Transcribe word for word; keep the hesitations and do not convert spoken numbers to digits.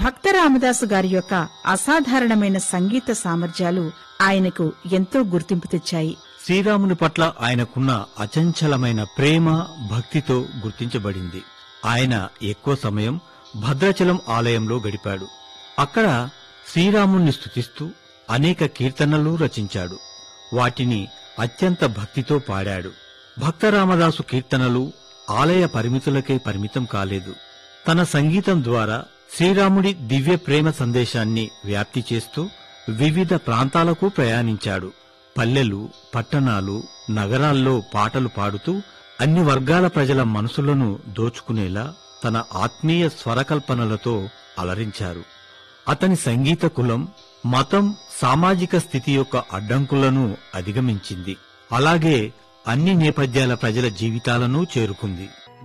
భక్త రామదాసు గారి యొక్క అసాధారణమైన సంగీత సామర్థ్యాలు ఆయనకు ఎంతో గుర్తింపు తెచ్చాయి. శ్రీరాముని పట్ల ఆయనకున్న అచంచలమైన ప్రేమ భక్తితో గుర్తించబడింది. ఆయన ఎక్కువ సమయం భద్రాచలం ఆలయంలో గడిపాడు. అక్కడ శ్రీరాముణ్ణి స్తుతిస్తూ అనేక కీర్తనలు రచించాడు. వాటిని అత్యంత భక్తితో పాడాడు. భక్తరామదాసు కీర్తనలు ఆలయ పరిమితులకే పరిమితం కాలేదు. తన సంగీతం ద్వారా శ్రీరాముడి దివ్య ప్రేమ సందేశాన్ని వ్యాప్తి చేస్తూ వివిధ ప్రాంతాలకు ప్రయాణించాడు. పల్లెలు, పట్టణాలు, నగరాల్లో పాటలు పాడుతూ అన్ని వర్గాల ప్రజల మనసులను దోచుకునేలా తన ఆత్మీయ స్వరకల్పనలతో అలరించారు. అతని సంగీత కులం, మతం, సామాజిక స్థితి యొక్క అడ్డంకులను అధిగమించింది. అలాగే అన్ని నేపథ్యాల ప్రజల జీవితాలను చేరుకుంది.